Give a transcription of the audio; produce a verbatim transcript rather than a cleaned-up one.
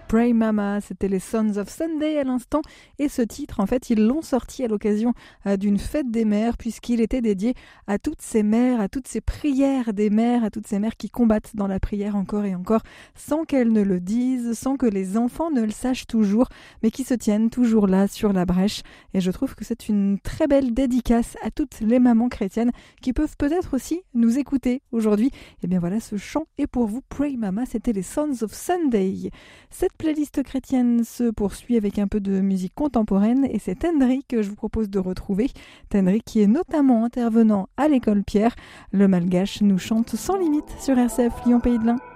Pray Mama, c'était les Sons of Sunday à l'instant, et ce titre, en fait, ils l'ont sorti à l'occasion euh, d'une fête des mères, puisqu'il était dédié à toutes ces mères, à toutes ces prières des mères, à toutes ces mères qui combattent dans la prière encore et encore, sans qu'elles ne le disent, sans que les enfants ne le sachent toujours, mais qui se tiennent toujours là sur la brèche. Et je trouve que c'est une très belle dédicace à toutes les mamans chrétiennes qui peuvent peut-être aussi nous écouter aujourd'hui. Et bien voilà, ce chant est pour vous. Pray Mama, c'était les Sons of Sunday. Cette playlist chrétienne se poursuit avec un peu de musique contemporaine et c'est Tendry que je vous propose de retrouver. Tendry qui est notamment intervenant à l'école Pierre. Le Malgache nous chante sans limite sur R C F Lyon Pays de l'Ain.